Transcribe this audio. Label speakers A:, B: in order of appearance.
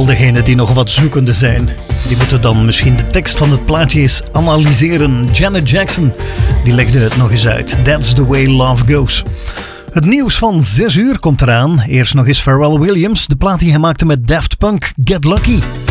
A: al diegenen die nog wat zoekende zijn, die moeten dan misschien de tekst van het plaatje eens analyseren. Janet Jackson, die legde het nog eens uit. That's the way love goes. Het nieuws van 6 uur komt eraan. Eerst nog eens Pharrell Williams, de plaat die hij maakte met Daft Punk, Get Lucky.